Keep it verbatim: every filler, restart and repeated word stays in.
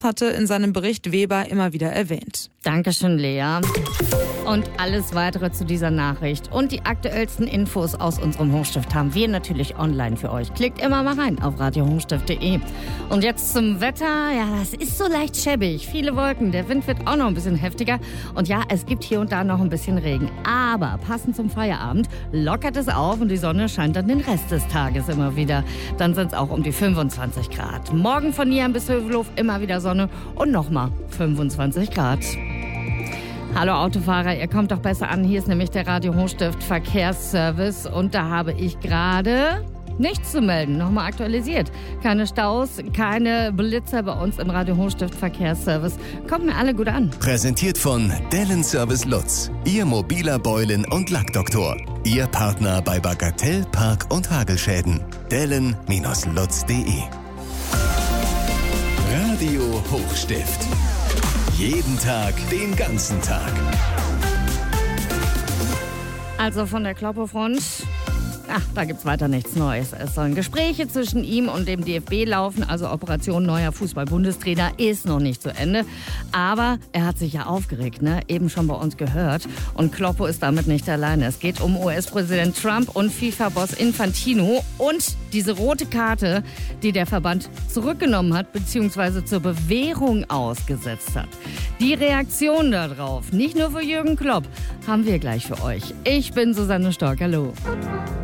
hatte in seinem Bericht Weber immer wieder erwähnt. Dankeschön, Lea. Und alles weitere zu dieser Nachricht und die aktuellsten Infos aus unserem Hochstift haben wir natürlich online für euch. Klickt immer mal rein auf radio hochstift punkt de. Und jetzt zum Wetter. Ja, das ist so leicht schäbig. Viele Wolken, der Wind wird auch noch ein bisschen heftiger. Und ja, es gibt hier und da noch ein bisschen Regen. Aber passend zum Feierabend lockert es auf und die Sonne scheint dann den Rest des Tages immer wieder. Dann sind es auch um die fünfundzwanzig Grad. Morgen von Nieren bis Hövelhof immer wieder Sonne und nochmal fünfundzwanzig Grad. Hallo Autofahrer, ihr kommt doch besser an. Hier ist nämlich der Radio Hochstift Verkehrsservice und da habe ich gerade nichts zu melden. Nochmal aktualisiert. Keine Staus, keine Blitzer bei uns im Radio Hochstift Verkehrsservice. Kommt mir alle gut an. Präsentiert von Dellen Service Lutz. Ihr mobiler Beulen- und Lackdoktor. Ihr Partner bei Bagatell, Park- und Hagelschäden. Dellen Lutz punkt de. Radio Hochstift. Jeden Tag, den ganzen Tag. Also von der Kloppo-Front, ach, da gibt's weiter nichts Neues. Es sollen Gespräche zwischen ihm und dem D F B laufen, also Operation neuer Fußball-Bundestrainer ist noch nicht zu Ende. Aber er hat sich ja aufgeregt, ne? Eben schon bei uns gehört. Und Kloppo ist damit nicht alleine. Es geht um U S-Präsident Trump und FIFA-Boss Infantino und diese rote Karte, die der Verband zurückgenommen hat, beziehungsweise zur Bewährung ausgesetzt hat. Die Reaktion darauf, nicht nur für Jürgen Klopp, haben wir gleich für euch. Ich bin Susanne Stork, hallo.